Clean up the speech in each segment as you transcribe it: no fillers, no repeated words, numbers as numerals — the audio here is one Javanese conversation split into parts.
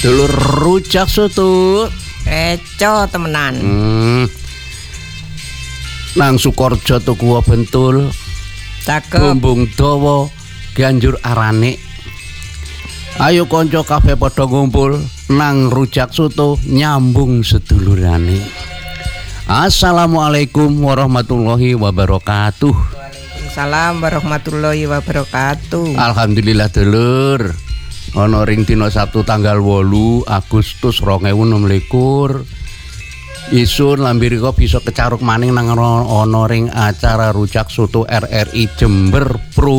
Dulur rujak soto. Eco temenan. Nang Sukorejo tuku bentul. Cakep. Bumbung dawa ganjur arane. Ayo kanca kabeh padha ngumpul nang rujak soto nyambung sedulurane. Assalamualaikum warahmatullahi wabarakatuh. Waalaikumsalam warahmatullahi wabarakatuh. Alhamdulillah dulur. Ana ring dina Sabtu tanggal 8 Agustus 2026. Isun lambirika bisa kecaruk maning nang ana ring acara rujak soto RRI Jember Pro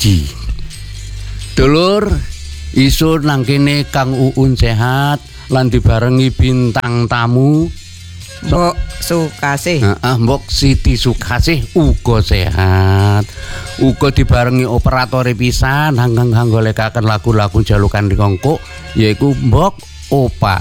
1. Dulur, isun nang kene Kang Uun sehat lan dibarengi bintang tamu Mbok Sukasih. Mbok Siti Sukasih uga sehat. Uga dibarengi operatore pisan hanggang golekaken lagu-lagu jalukan dikongko yaiku Mbok Opa.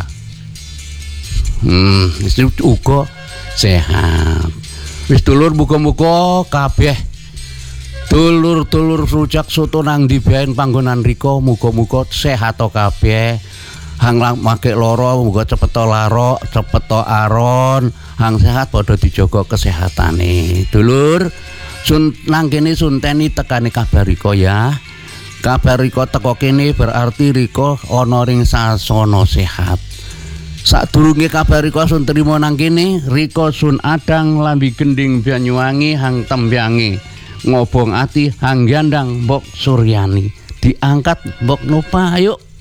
Uga sehat. Wis dulur muga-muga kabeh dulur-dulur rujak soto nang dibaen panggonan rika muga-muga sehat kabeh. Hang make loro muga cepet laro, cepet aron, hang sehat padha dijaga kesehatane. Dulur, nang kene sunteni tekani kabar rika ya. Kabar rika teko kene berarti rika ana ring sasana sehat. Sadurunge kabar rika sun trima nang kene, rika sun adang lambi gending Banyuwangi hang tembyange. Ngobong ati hang gandang Mbok Suryani. Diangkat Mbok Nopa, ayo.